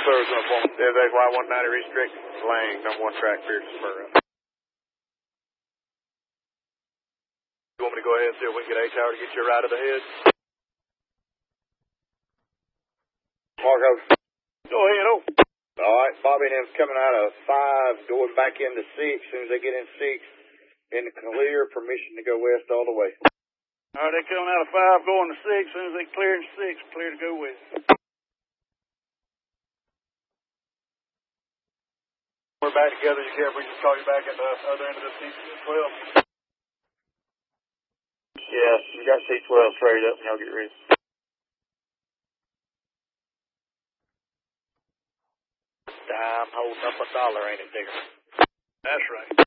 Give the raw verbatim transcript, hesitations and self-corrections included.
service on the phone. F X Y one ninety restrict, Lang, number one track, Pierce Spur. You want me to go ahead and see if we can get A Tower to get you a ride to the head? Marco. Go ahead, oh. All right, Bobby and them's coming out of five, going back into six. As soon as they get in six, in the clear, permission to go west all the way. All right, they coming out of five, going to six. As soon as they clear in six, clear to go west. We're back together. You care if we just call you back at the other end of the C twelve? Yeah, you got C twelve straight up and y'all get ready. Dime holding up a dollar, ain't it, Digger? That's right.